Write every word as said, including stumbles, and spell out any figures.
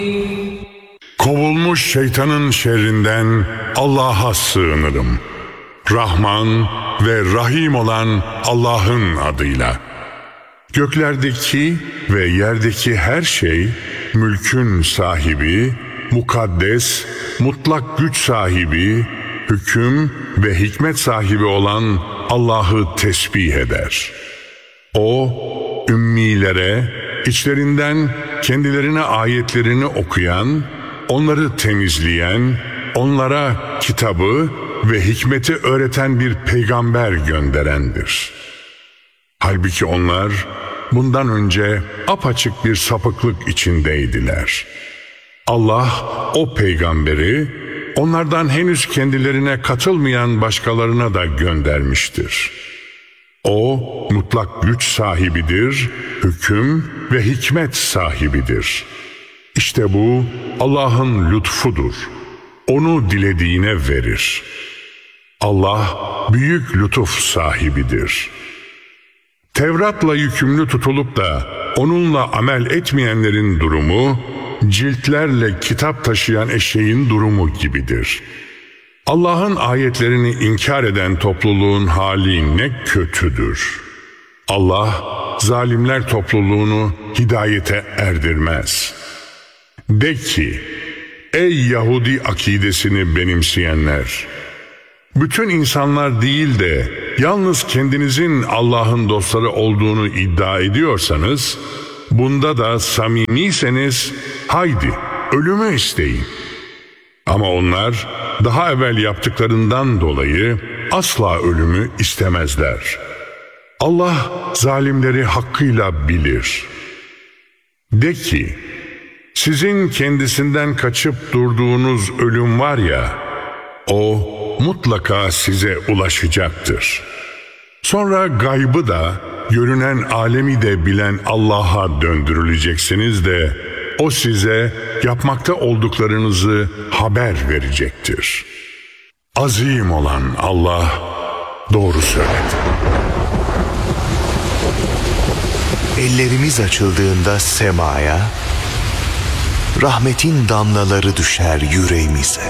Kovulmuş şeytanın şerrinden Allah'a sığınırım. Rahman ve Rahim olan Allah'ın adıyla. Göklerdeki ve yerdeki her şey, mülkün sahibi, mukaddes, mutlak güç sahibi, hüküm ve hikmet sahibi olan Allah'ı tesbih eder. O, ümmilere, içlerinden kendilerine ayetlerini okuyan, onları temizleyen, onlara kitabı ve hikmeti öğreten bir peygamber gönderendir. Halbuki onlar bundan önce apaçık bir sapıklık içindeydiler. Allah o peygamberi onlardan henüz kendilerine katılmayan başkalarına da göndermiştir. O mutlak güç sahibidir, hüküm ve hikmet sahibidir. İşte bu Allah'ın lütfudur. Onu dilediğine verir. Allah büyük lütuf sahibidir. Tevrat'la yükümlü tutulup da onunla amel etmeyenlerin durumu, ciltlerle kitap taşıyan eşeğin durumu gibidir. Allah'ın ayetlerini inkar eden topluluğun hali ne kötüdür. Allah, zalimler topluluğunu hidayete erdirmez. De ki, ey Yahudi akidesini benimseyenler! Bütün insanlar değil de yalnız kendinizin Allah'ın dostları olduğunu iddia ediyorsanız, bunda da samimiyseniz haydi ölümü isteyin. Ama onlar daha evvel yaptıklarından dolayı asla ölümü istemezler. Allah zalimleri hakkıyla bilir. De ki, sizin kendisinden kaçıp durduğunuz ölüm var ya, o mutlaka size ulaşacaktır. Sonra gaybı da, görünen alemi de bilen Allah'a döndürüleceksiniz de, o size yapmakta olduklarınızı haber verecektir. Azim olan Allah doğru söyledi. Ellerimiz açıldığında semaya, rahmetin damlaları düşer yüreğimize.